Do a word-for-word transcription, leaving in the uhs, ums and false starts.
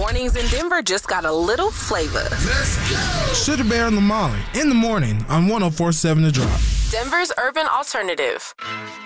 mornings in Denver just got a little flavor. Let's go! Sugar Bear and Lamali in the morning on one oh four point seven The Drop. Denver's urban alternative.